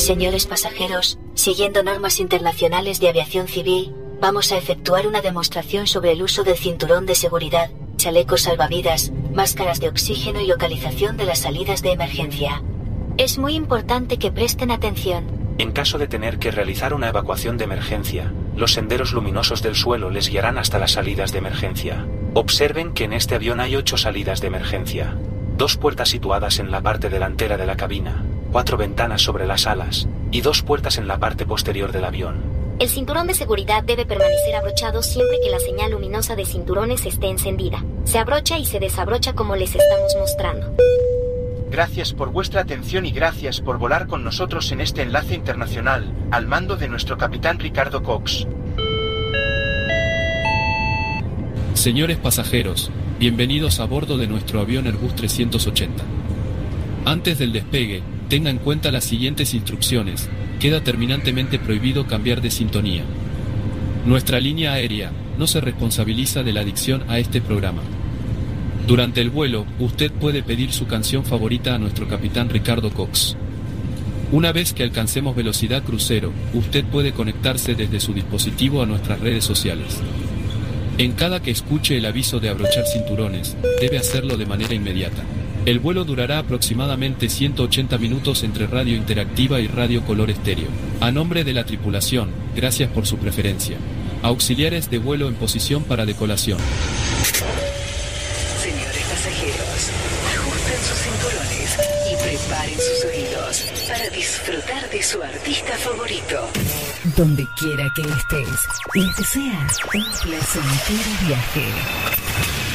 Señores pasajeros, siguiendo normas internacionales de aviación civil, vamos a efectuar una demostración sobre el uso del cinturón de seguridad, chalecos salvavidas, máscaras de oxígeno y localización de las salidas de emergencia. Es muy importante que presten atención. En caso de tener que realizar una evacuación de emergencia, los senderos luminosos del suelo les guiarán hasta las salidas de emergencia. Observen que en este avión hay 8 salidas de emergencia. 2 puertas situadas en la parte delantera de la cabina, 4 ventanas sobre las alas, y 2 puertas en la parte posterior del avión. El cinturón de seguridad debe permanecer abrochado siempre que la señal luminosa de cinturones esté encendida. Se abrocha y se desabrocha como les estamos mostrando. Gracias por vuestra atención y gracias por volar con nosotros en este enlace internacional, al mando de nuestro capitán Ricardo Cox. Señores pasajeros, bienvenidos a bordo de nuestro avión Airbus 380. Antes del despegue, tenga en cuenta las siguientes instrucciones. Queda terminantemente prohibido cambiar de sintonía. Nuestra línea aérea no se responsabiliza de la adicción a este programa. Durante el vuelo, usted puede pedir su canción favorita a nuestro capitán Ricardo Cox. Una vez que alcancemos velocidad crucero, usted puede conectarse desde su dispositivo a nuestras redes sociales. En cada que escuche el aviso de abrochar cinturones, debe hacerlo de manera inmediata. El vuelo durará aproximadamente 180 minutos entre radio interactiva y radio color estéreo. A nombre de la tripulación, gracias por su preferencia. Auxiliares de vuelo en posición para decolación. Señores pasajeros, ajusten sus cinturones y preparen sus oídos para disfrutar de su artista favorito. Donde quiera que estés, les desea un placentero viaje.